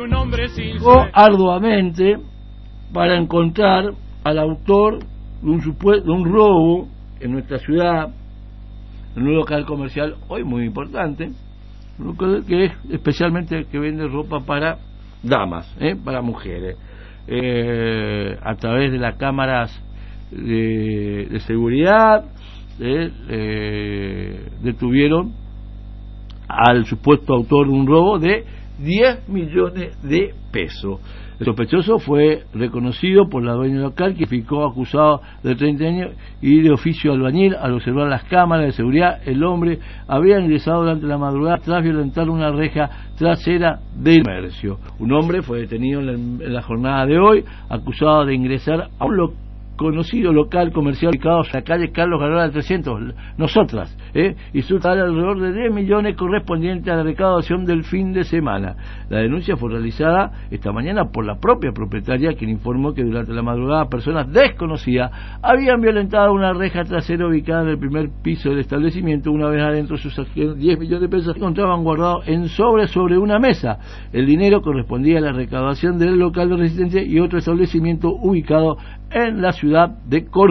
un hombre sincero arduamente para encontrar al autor de un robo en nuestra ciudad, en un local comercial hoy muy importante, que es especialmente que vende ropa para damas, para mujeres, a través de las cámaras de seguridad. Detuvieron al supuesto autor de un robo de 10 millones de pesos. El sospechoso fue reconocido por la dueña local, que ficó acusado de 30 años y de oficio albañil. Al observar las cámaras de seguridad, el hombre había ingresado durante la madrugada tras violentar una reja trasera del comercio. Un hombre fue detenido en la jornada de hoy, acusado de ingresar a un conocido local comercial ubicado en la calle Carlos Garola del 300, Nosotras, y su total alrededor de 10 millones correspondiente a la recaudación del fin de semana. La denuncia fue realizada esta mañana por la propia propietaria, quien informó que durante la madrugada personas desconocidas habían violentado una reja trasera ubicada en el primer piso del establecimiento. Una vez adentro, sus 10 millones de pesos se encontraban guardados en sobre una mesa. El dinero correspondía a la recaudación del local de residencia y otro establecimiento ubicado en la ciudad de Córdoba.